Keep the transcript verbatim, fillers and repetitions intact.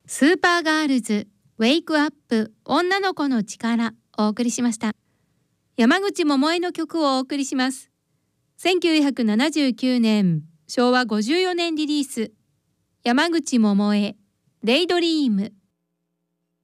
スーパーガールズウェイクアップ女の子の力をお送りしました。山口百恵の曲をお送りします。せんきゅうひゃくななじゅうきゅうねんしょうわごじゅうよねんリリース、山口百恵デイドリーム。